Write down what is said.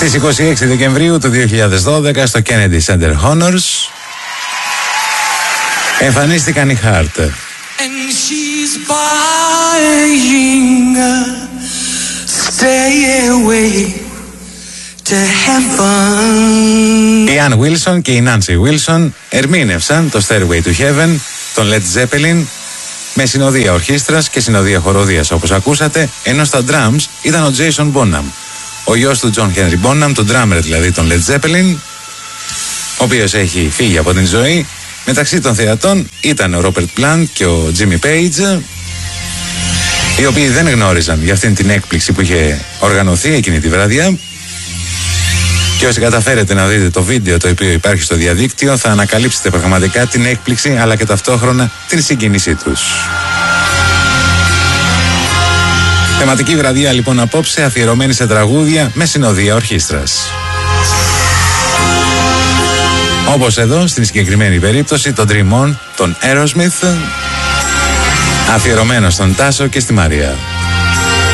Στις 26 Δεκεμβρίου του 2012 στο Kennedy Center Honors εμφανίστηκαν οι Heart. And she's buying a stairway to heaven. Η Ann Wilson και η Nancy Wilson ερμήνευσαν το Stairway to Heaven των Led Zeppelin με συνοδεία ορχήστρας και συνοδεία χοροδίας, όπως ακούσατε, ενώ στα drums ήταν ο Jason Bonham, ο γιος του John Henry Bonham, τον drummer δηλαδή των Led Zeppelin, ο οποίος έχει φύγει από την ζωή. Μεταξύ των θεατών ήταν ο Robert Plant και ο Jimmy Page, οι οποίοι δεν γνώριζαν για αυτήν την έκπληξη που είχε οργανωθεί εκείνη τη βραδιά. Και όσοι καταφέρετε να δείτε το βίντεο το οποίο υπάρχει στο διαδίκτυο, θα ανακαλύψετε πραγματικά την έκπληξη αλλά και ταυτόχρονα την συγκίνησή τους. Θεματική βραδιά λοιπόν απόψε, αφιερωμένη σε τραγούδια με συνοδεία ορχήστρας. Όπως εδώ στην συγκεκριμένη περίπτωση το Dream On των Aerosmith, αφιερωμένο στον Τάσο και στη Μαρία.